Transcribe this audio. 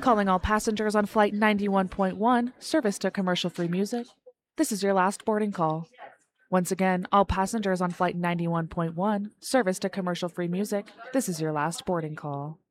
Calling all passengers on Flight 91.1, service to commercial-free music. This is your last boarding call. Once again, all passengers on Flight 91.1, service to commercial-free music. This is your last boarding call.